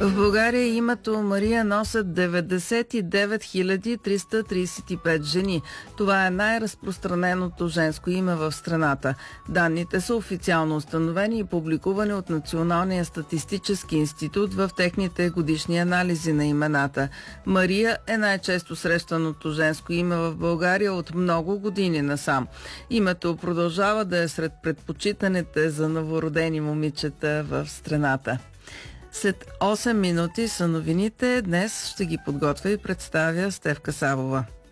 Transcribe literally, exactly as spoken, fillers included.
В България името Мария носят деветдесет и девет хиляди триста тридесет и пет жени. Това е най-разпространеното женско име в страната. Данните са официално установени и публикувани от Националния статистически институт в техните годишни анализи на имената. Мария е най-често срещаното женско име в България от много години насам. Името продължава да е сред предпочитаните за новородени момичета в страната. След осем минути са новините. Днес ще ги подготвя и представя Стефка Савова.